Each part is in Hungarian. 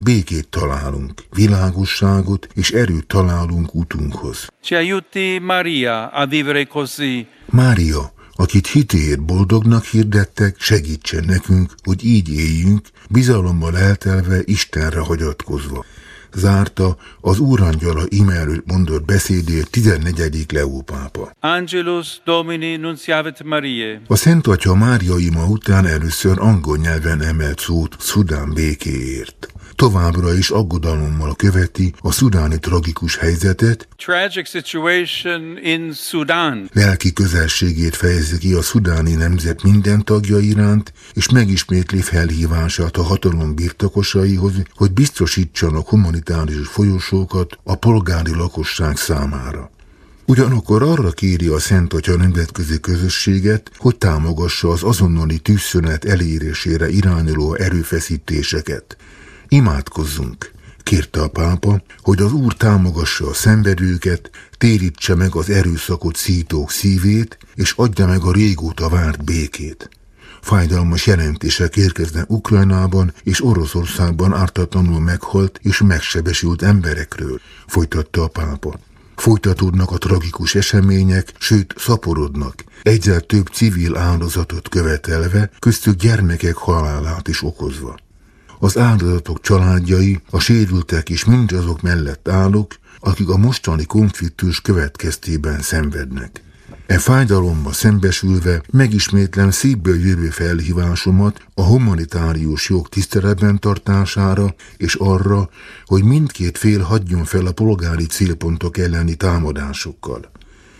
békét találunk, világosságot és erőt találunk útunkhoz. Ci aiuti Maria a vivere così. Mária, akit hitéért boldognak hirdettek, segítsen nekünk, hogy így éljünk, bizalommal eltelve, Istenre hagyatkozva. Zárta az úrangyala íme előtt mondott beszédét 14. Leó pápa. Angelus Domini nunciavit Mariae. A Szent Atya Mária ima után először angol nyelven emelt szót Szudán békéért. Továbbra is aggodalommal követi a szudáni tragikus helyzetet, Tragic situation in Sudan. lelki közelségét fejezi ki a szudáni nemzet minden tagja iránt, és megismétli felhívását a hatalom birtokosaihoz, hogy biztosítsanak humanitárius folyosókat a polgári lakosság számára. Ugyanakkor arra kéri a Szent Atya nemzetközi közösséget, hogy támogassa az azonnali tűzszünet elérésére irányuló erőfeszítéseket. Imádkozzunk, kérte a pápa, hogy az Úr támogassa a szenvedőket, térítse meg az erőszakot szítók szívét, és adja meg a régóta várt békét. Fájdalmas jelentések érkeznek Ukrajnában és Oroszországban ártatlanul meghalt és megsebesült emberekről, folytatta a pápa. Folytatódnak a tragikus események, sőt szaporodnak, egyre több civil áldozatot követelve, köztük gyermekek halálát is okozva. Az áldozatok családjai, a sérültek és mindazok mellett állok, akik a mostani konfliktus következtében szenvednek. E fájdalommal szembesülve megismétlem szívből jövő felhívásomat a humanitárius jog tiszteletben tartására és arra, hogy mindkét fél hagyjon fel a polgári célpontok elleni támadásokkal.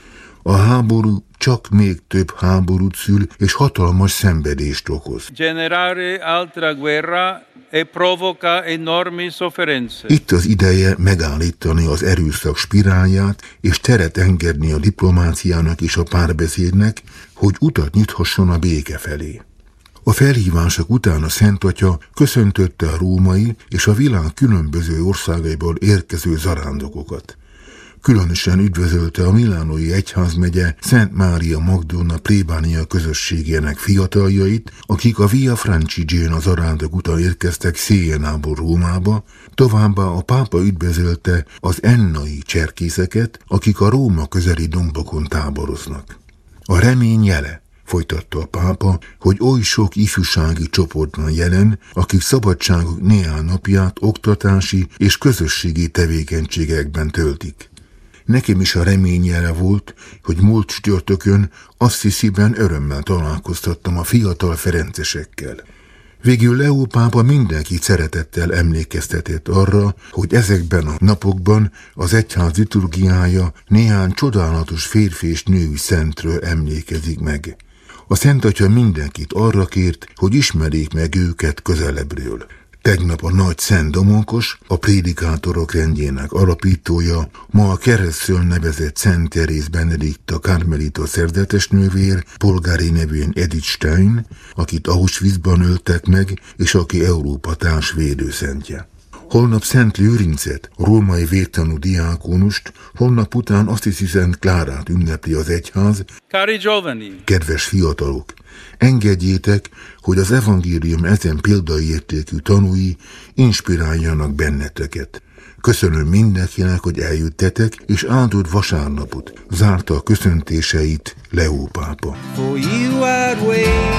A háború csak még több háborút szül és hatalmas szenvedést okoz. Generare altra guerra e provoca enormi sofferenze. Itt az ideje megállítani az erőszak spirálját és teret engedni a diplomáciának és a párbeszédnek, hogy utat nyithasson a béke felé. A felhívások után a Szent Atya köszöntötte a római és a világ különböző országaiból érkező zarándokokat. Különösen üdvözölte a milánói egyházmegye Szent Mária Magdolna plébánia közösségének fiataljait, akik a Via Francigena zarándok után érkeztek Siennából Rómába, továbbá a pápa üdvözölte az ennai cserkészeket, akik a Róma közeli dombokon táboroznak. A remény jele, folytatta a pápa, hogy oly sok ifjúsági csoport van jelen, akik szabadságuk néhány napját oktatási és közösségi tevékenységekben töltik. Nekem is a reményjele volt, hogy múlt csütörtökön Assisiben örömmel találkoztattam a fiatal ferencesekkel. Végül Leó pápa mindenkit szeretettel emlékeztetett arra, hogy ezekben a napokban az egyház liturgiája néhány csodálatos férfi és női szentről emlékezik meg. A Szent Atya mindenkit arra kért, hogy ismerjék meg őket közelebbről. Tegnap a nagy Szent Domonkos, a prédikátorok rendjének alapítója, ma a keresztül nevezett Szent Teréz Benedikta karmelita szerzetesnővér, polgári nevén Edith Stein, akit Auschwitzban öltek meg, és aki Európa társ védőszentje. Holnap Szent Lőrincet, római vértanú diákonust, holnap után Assisi Szent Klárát ünnepli az egyház. Cari giovani. Kedves fiatalok, engedjétek, hogy az evangélium ezen példaértékű tanúi inspiráljanak benneteket. Köszönöm mindenkinek, hogy eljöttetek, és áldott vasárnapot, zárta a köszöntéseit Leó pápa. For you I'd wait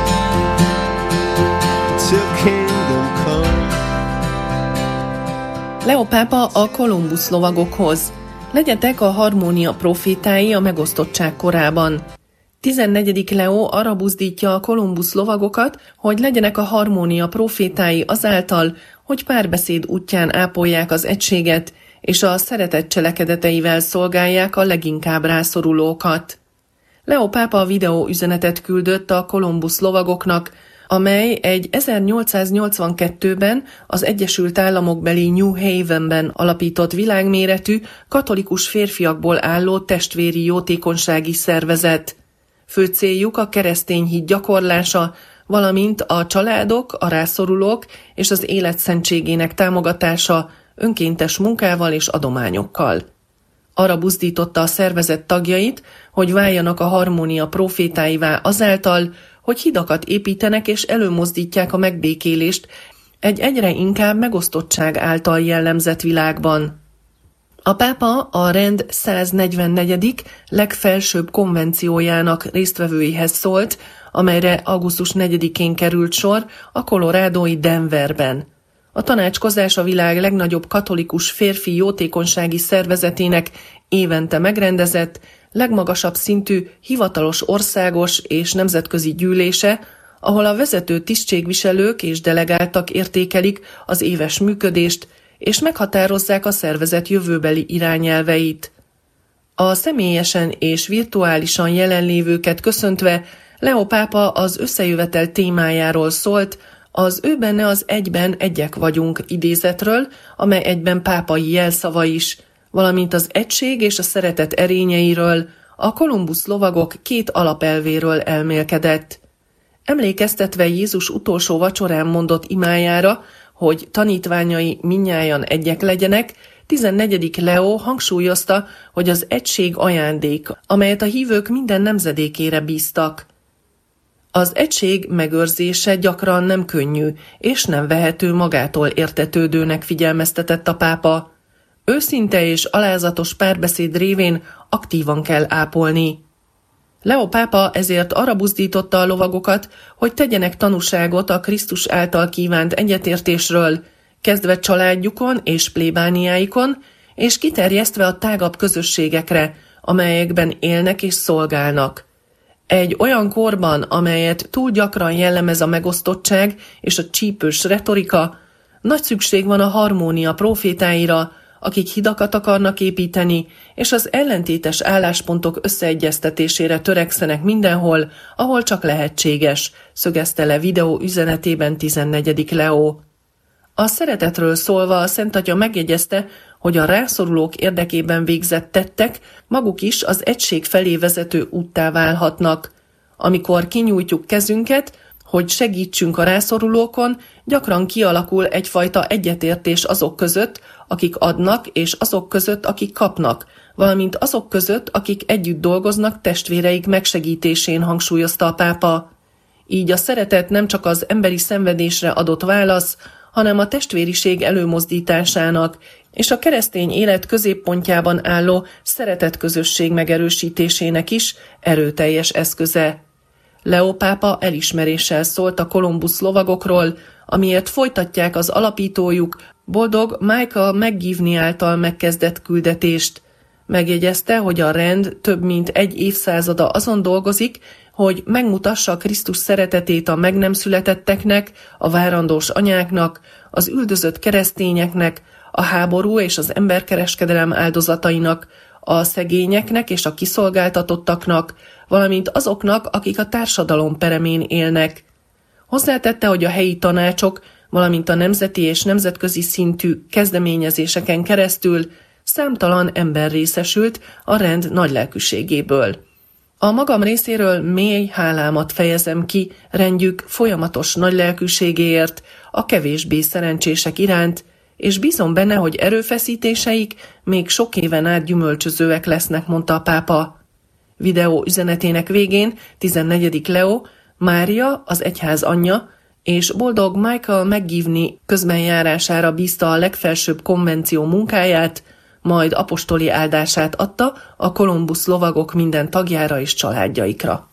till kingdom come. Leó pápa a Kolumbusz lovagokhoz. Legyetek a harmónia profétái a megosztottság korában. 14. Leó arra buzdítja a Kolumbusz lovagokat, hogy legyenek a harmónia profétái azáltal, hogy párbeszéd útján ápolják az egységet, és a szeretet cselekedeteivel szolgálják a leginkább rászorulókat. Leó pápa videó üzenetet küldött a Kolumbusz lovagoknak, amely egy 1882-ben az Egyesült Államokbeli New Havenben alapított világméretű, katolikus férfiakból álló testvéri jótékonysági szervezet. Fő céljuk a keresztény hit gyakorlása, valamint a családok, a rászorulók és az élet szentségének támogatása önkéntes munkával és adományokkal. Arra buzdította a szervezet tagjait, hogy váljanak a harmónia profétáivá azáltal, hogy hidakat építenek és előmozdítják a megbékélést egy egyre inkább megosztottság által jellemzett világban. A pápa a rend 144. legfelsőbb konvenciójának résztvevőihez szólt, amelyre augusztus 4-én került sor a colorádói Denverben. A tanácskozás a világ legnagyobb katolikus férfi jótékonysági szervezetének évente megrendezett, legmagasabb szintű hivatalos országos és nemzetközi gyűlése, ahol a vezető tisztségviselők és delegáltak értékelik az éves működést, és meghatározzák a szervezet jövőbeli irányelveit. A személyesen és virtuálisan jelenlévőket köszöntve Leo pápa az összejövetel témájáról szólt, az ő benne az egyben egyek vagyunk idézetről, amely egyben pápai jelszava is, valamint az egység és a szeretet erényeiről, a Kolumbusz lovagok 2 alapelvéről elmélkedett. Emlékeztetve Jézus utolsó vacsorán mondott imájára, hogy tanítványai mindnyájan egyek legyenek, 14. Leo hangsúlyozta, hogy az egység ajándék, amelyet a hívők minden nemzedékére bíztak. Az egység megőrzése gyakran nem könnyű, és nem vehető magától értetődőnek figyelmeztetett a pápa. Őszinte és alázatos párbeszéd révén aktívan kell ápolni. Leo pápa ezért arra buzdította a lovagokat, hogy tegyenek tanúságot a Krisztus által kívánt egyetértésről, kezdve családjukon és plébániáikon, és kiterjesztve a tágabb közösségekre, amelyekben élnek és szolgálnak. Egy olyan korban, amelyet túl gyakran jellemez a megosztottság és a csípős retorika, nagy szükség van a harmónia prófétáira, akik hidakat akarnak építeni, és az ellentétes álláspontok összeegyeztetésére törekszenek mindenhol, ahol csak lehetséges, szögezte le videó üzenetében 14. Leo. A szeretetről szólva a Szent Atya megjegyezte, hogy a rászorulók érdekében végzett tettek maguk is az egység felé vezető úttá válhatnak. Amikor kinyújtjuk kezünket, hogy segítsünk a rászorulókon, gyakran kialakul egyfajta egyetértés azok között, akik adnak, és azok között, akik kapnak, valamint azok között, akik együtt dolgoznak testvéreik megsegítésén, hangsúlyozta a pápa. Így a szeretet nem csak az emberi szenvedésre adott válasz, hanem a testvériség előmozdításának és a keresztény élet középpontjában álló szeretetközösség megerősítésének is erőteljes eszköze. Leo pápa elismeréssel szólt a Kolumbusz lovagokról, amiért folytatják az alapítójuk, boldog Michael McGivney által megkezdett küldetést. Megjegyezte, hogy a rend több mint 1 évszázada azon dolgozik, hogy megmutassa Krisztus szeretetét a meg nem születetteknek, a várandós anyáknak, az üldözött keresztényeknek, a háború és az emberkereskedelem áldozatainak, a szegényeknek és a kiszolgáltatottaknak, valamint azoknak, akik a társadalom peremén élnek. Hozzátette, hogy a helyi tanácsok, valamint a nemzeti és nemzetközi szintű kezdeményezéseken keresztül számtalan ember részesült a rend nagylelkűségéből. A magam részéről mély hálámat fejezem ki rendjük folyamatos nagylelkűségéért, a kevésbé szerencsések iránt, és bízom benne, hogy erőfeszítéseik még sok éven át gyümölcsözőek lesznek, mondta a pápa. Videó üzenetének végén 14. Leo, Mária, az egyház anyja, és boldog Michael McGivney közbenjárására bízta a legfelsőbb konvenció munkáját, majd apostoli áldását adta a Kolumbusz lovagok minden tagjára és családjaikra.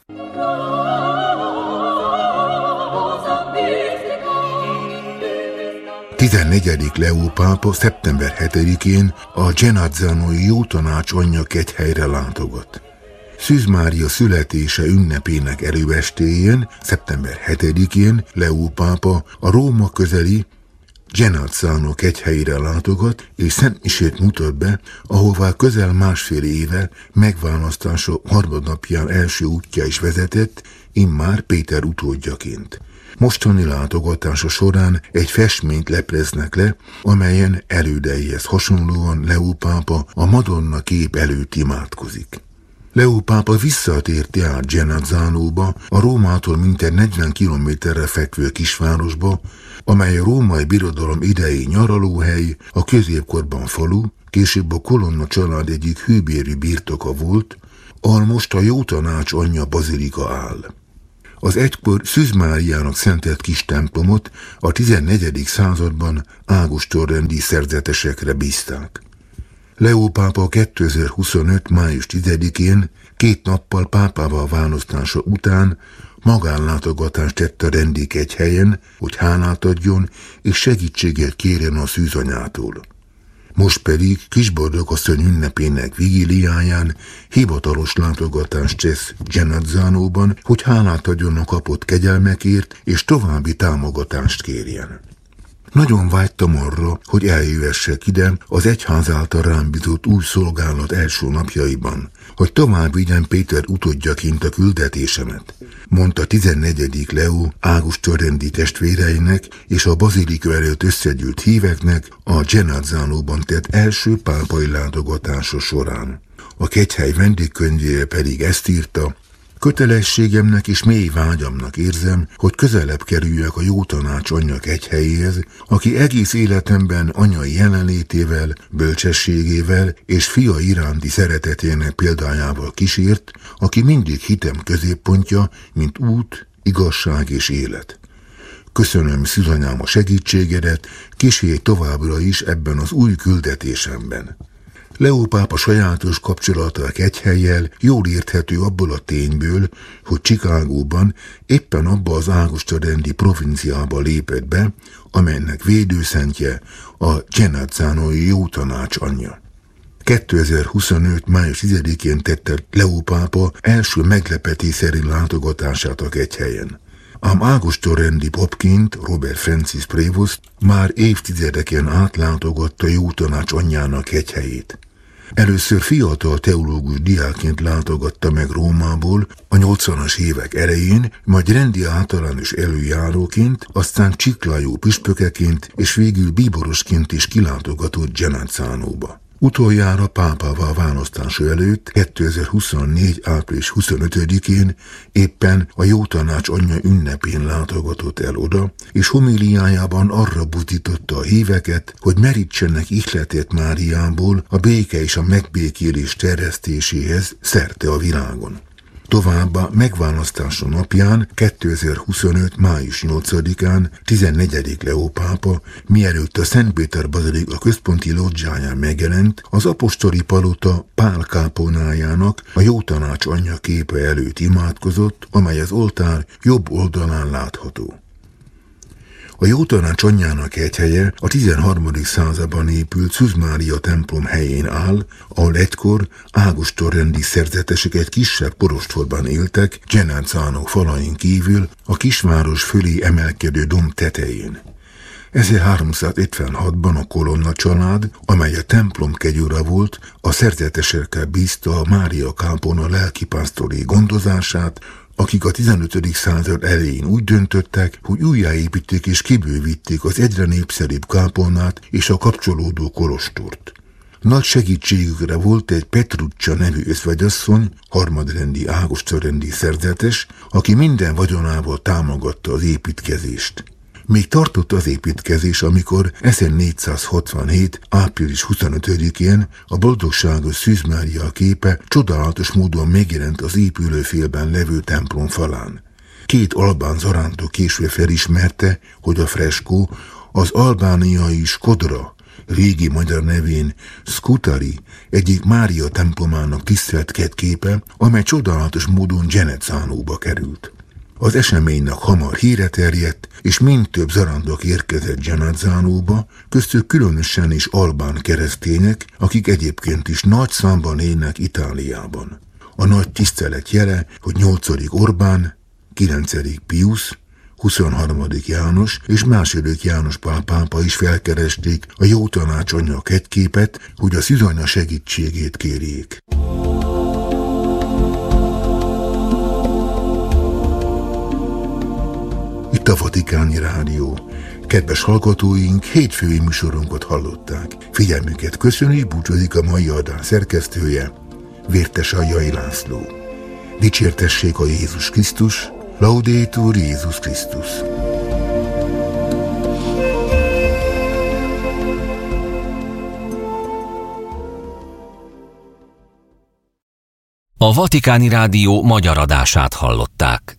A 14. Leo pápa szeptember 7-én a Genazzanói Jótanács anyja kegyhelyre látogat. Szűz Mária születése ünnepének előestéjén, szeptember 7-én Leo pápa a Róma közeli Genazzano kegyhelyére látogat, és szentmisét mutat be, ahová közel 1,5 éve megválasztása harmadnapján első útja is vezetett, immár Péter utódjaként. Mostani látogatása során egy festményt lepleznek le, amelyen elődeihez hasonlóan Leo pápa a Madonna kép előtt imádkozik. Leo pápa visszatért át Genazzanóba, a Rómától mintegy 40 kilométerre fekvő kisvárosba, amely a római birodalom idei nyaralóhely, a középkorban falu, később a Colonna család egyik hőbérű birtoka volt, ahol most a Jótanács anyja bazilika áll. Az egykor Szűz Máriának szentelt kis templomot a 14. században ágostonrendi szerzetesekre bízták. Leó pápa 2025. május 10-én, 2 nappal pápává választása után magánlátogatást tett a rendi kegyhelyen, hogy hálát adjon és segítséget kérjen a szűzanyától. Most pedig Kisboldogasszony ünnepének vigíliáján hivatalos látogatást tesz Genazzánóban, hogy hálát adjon a kapott kegyelmekért és további támogatást kérjen. Nagyon vágytam arra, hogy eljöhessek ide az egyház által rám bízott új szolgálat első napjaiban, hogy tovább vigyem Péter utódjaként a küldetésemet, mondta 14. Leó ágostonrendi testvéreinek és a bazilika előtt összegyűlt híveknek a Genazzánóban tett első pápai látogatása során. A kegyhely vendégkönyvére pedig ezt írta: kötelességemnek és mély vágyamnak érzem, hogy közelebb kerüljek a Jótanács anyja kegyhelyéhez, aki egész életemben anyai jelenlétével, bölcsességével és fia iránti szeretetének példájával kísért, aki mindig hitem középpontja, mint út, igazság és élet. Köszönöm, szűzanyám, a segítségedet, kísérj továbbra is ebben az új küldetésemben. Leó pápa sajátos kapcsolata a kegyhellyel jól érthető abból a tényből, hogy Chicagóban éppen abba az ágostonrendi provinciába lépett be, amelynek védőszentje a Genazzánói Jótanács anyja. 2025. május 10-én tette Leó pápa első meglepetésszerű látogatását a kegyhelyen. Ám ágostonrendi papként Robert Francis Prévost már évtizedeken át látogatta Jótanács anyjának kegyhelyét. Először fiatal teológus diákként látogatta meg Rómából a 80-as évek elején, majd rendi általános előjáróként, aztán Chiclayo püspökeként és végül bíborosként is kilátogatott Genazzánóba. Utoljára pápává választása előtt 2024. április 25-én éppen a Jótanács anyja ünnepén látogatott el oda, és homiliájában arra buzdította a híveket, hogy merítsenek ihletet Máriából a béke és a megbékélés terjesztéséhez szerte a világon. Továbbá megválasztása napján, 2025. május 8-án 14. Leó pápa, mielőtt a Szentpéter bazilika központi lodzsáján megjelent, az apostoli palota Pál kápolnájának, a Jótanács anyja képe előtt imádkozott, amely az oltár jobb oldalán látható. A Jótanács anyjának kegyhelye a 13. században épült Szűz Mária templom helyén áll, ahol egykor ágostonrendi szerzetesek egy kisebb porostorban éltek, Genazzánó falain kívül a kisváros fölé emelkedő domb tetején. 1356-ban a Colonna család, amely a templom kegyura volt, a szerzetesekkel bízta a Mária kápolna lelkipásztori gondozását, akik a 15. század elején úgy döntöttek, hogy újjáépítik és kibővítik az egyre népszerűbb kápolnát és a kapcsolódó kolostort. Nagy segítségükre volt egy Petruccia nevű özvegyasszony, harmadrendi ágostonrendi szerzetes, aki minden vagyonával támogatta az építkezést. Még tartott az építkezés, amikor 1467. április 25-én a boldogságos Szűz Mária képe csodálatos módon megjelent az épülőfélben levő templom falán. 2 albán zarándok később felismerte, hogy a freskó az albániai Skodra, régi magyar nevén Scutari, egyik Mária templomának tisztelt képe, amely csodálatos módon Genazzánóba került. Az eseménynek hamar híre terjedt, és mind több zarándok érkezett Genazzánóba, köztük különösen is albán keresztények, akik egyébként is nagy számban élnek Itáliában. A nagy tisztelet jele, hogy 8. Orbán, 9. Pius, 23. János és 2. János Pál pápa is felkeresték a Jótanács anyja kegyképet, hogy a szűzanya segítségét kérjék. Itt a Vatikáni Rádió. Kedves hallgatóink, hétfői műsorunkat hallották. Figyelmüket köszöni, búcsúzik a mai adás szerkesztője, Vértes Aljai László. Dicsértessék a Jézus Krisztus, Laudetur Jézus Krisztus. A Vatikáni Rádió magyar adását hallották.